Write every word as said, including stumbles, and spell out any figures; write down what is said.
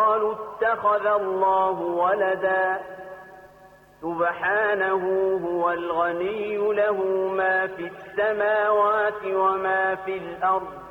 وقالوا اتخذ الله ولدا سبحانه هو الغني له ما في السماوات وما في الأرض